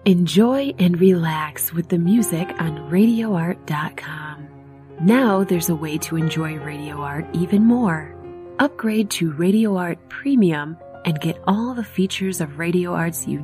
Enjoy and relax with the music on RadioArt.com. Now there's a way to enjoy Radio Art even more. Upgrade to Radio Art Premium and get all the features of Radio Art's